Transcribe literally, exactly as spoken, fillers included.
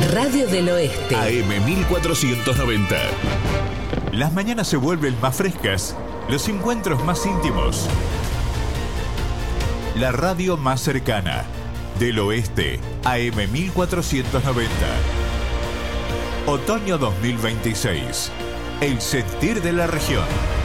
Radio del Oeste. A M mil cuatrocientos noventa. Las mañanas se vuelven más frescas, los encuentros más íntimos. La radio más cercana. Del Oeste, A M mil cuatrocientos noventa. Otoño dos mil veintiséis. El sentir de la región.